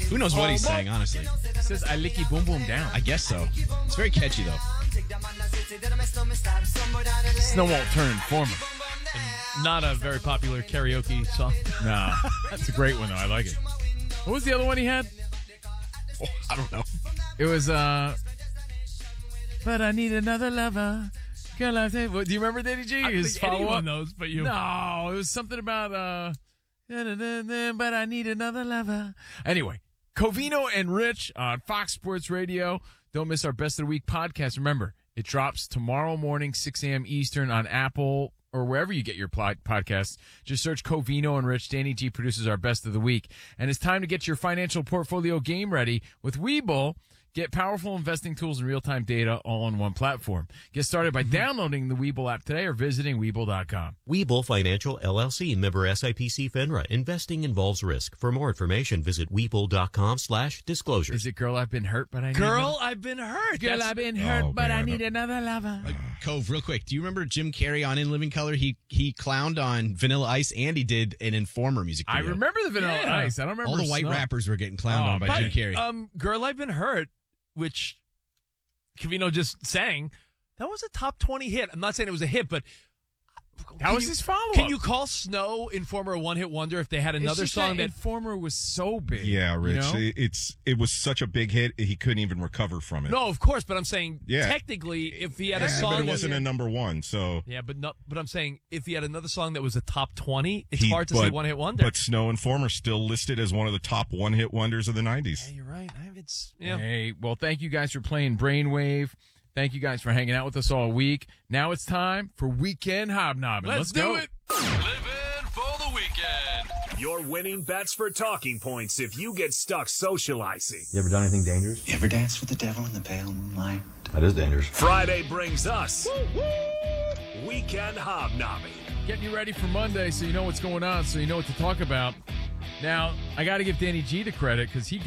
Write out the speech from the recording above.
Who knows what he's saying, honestly? It says I licky boom boom down. I guess so. It's very catchy, though. Snow won't turn Informer. Not a very popular karaoke song. No, that's a great one though. I like it. What was the other one he had? Oh, I don't know. It was but I need another lover. Girl, I say, do you remember Danny G? I His think anyone follow-up? knows, but you. No, it was something about but I need another lover. Anyway, Covino and Rich on Fox Sports Radio. Don't miss our Best of the Week podcast. Remember, it drops tomorrow morning, 6 a.m. Eastern on Apple or wherever you get your podcasts. Just search Covino and Rich. Danny G produces our Best of the Week. And it's time to get your financial portfolio game ready with Webull. Get powerful investing tools and real-time data all on one platform. Get started by downloading the Webull app today or visiting Webull.com. Webull Financial LLC, member SIPC FINRA. Investing involves risk. For more information, visit Webull.com/disclosures. Is it Girl, I've Been Hurt, but I need Girl, I've been hurt. Girl, I've been hurt, but I need another lover. Cove, real quick. Do you remember Jim Carrey on In Living Color? He clowned on Vanilla Ice, and he did an Informer music I video. remember the Vanilla Ice. I don't remember All the white Snow. rappers were getting clowned on by Jim Carrey. Girl, I've Been Hurt, which Covino just sang, that was a top 20 hit. I'm not saying it was a hit, but That was his follow-up. Can you call Snow Informer a one-hit wonder if they had another song that Informer was so big? Yeah, Rich. You know? It was such a big hit, he couldn't even recover from it. No, of course, but I'm saying Yeah. technically if he had a song but it that- wasn't a number one, so Yeah, but I'm saying if he had another song that was a top 20, it's hard to say one-hit wonder. But Snow Informer still listed as one of the top one-hit wonders of the 90s. Yeah, you're right. Hey, well, thank you guys for playing Brainwave. Thank you guys for hanging out with us all week. Now it's time for Weekend Hobnobbing. Let's do it. Living for the weekend. Your winning bets for talking points if you get stuck socializing. You ever done anything dangerous? You ever danced with the devil in the pale moonlight? That is dangerous. Friday brings us Weekend Hobnobbing. Getting you ready for Monday so you know what's going on, so you know what to talk about. Now, I got to give Danny G the credit because he